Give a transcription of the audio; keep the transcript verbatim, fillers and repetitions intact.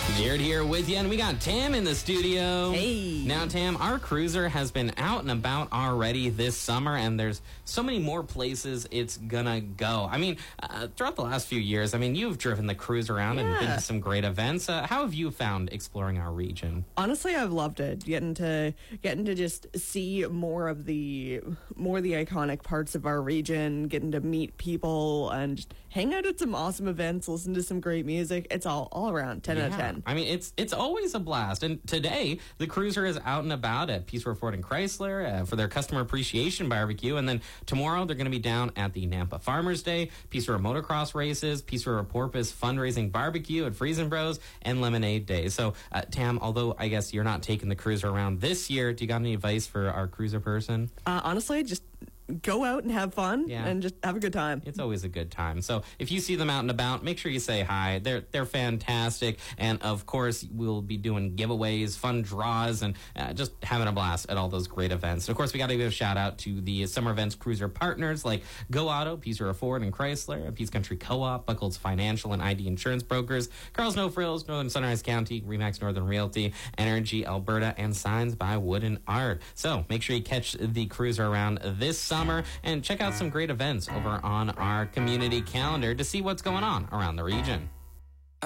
Jared here with you, and we got Tam in the studio. Hey. Now, Tam, our cruiser has been out and about already this summer, and there's so many more places it's gonna go. I mean, uh, throughout the last few years, I mean, you've driven the cruise around and been Yeah. to some great events. Uh, how have you found exploring our region? Honestly, I've loved it. Getting to getting to just see more of the more of the iconic parts of our region, getting to meet people and just hang out at some awesome events, listen to some great music. It's all all around ten out of ten. I mean, it's it's always a blast. And today, the cruiser is out and about at Peace River Ford and Chrysler uh, for their customer appreciation barbecue. And then tomorrow, they're going to be down at the Nampa Farmers Day, Peace River Motocross Races, Peace River Porpoise Fundraising Barbecue at Freezing Bros, and Lemonade Day. So, uh, Tam, although I guess you're not taking the cruiser around this year, do you got any advice for our cruiser person? Uh, honestly, just go out and have fun Yeah. and just have a good time. It's always a good time. So if you see them out and about, make sure you say hi. They're they're fantastic. And of course, we'll be doing giveaways, fun draws, and uh, just having a blast at all those great events. And of course, we got to give a shout out to the Summer Events Cruiser partners like Go Auto, Peace River Ford and Chrysler, Peace Country Co-op, Buckles Financial and I D Insurance Brokers, Carl's No Frills, Northern Sunrise County, Remax Northern Realty, Energy Alberta, and Signs by Wooden Art. So make sure you catch the cruiser around this summer. Summer and check out some great events over on our community calendar to see what's going on around the region.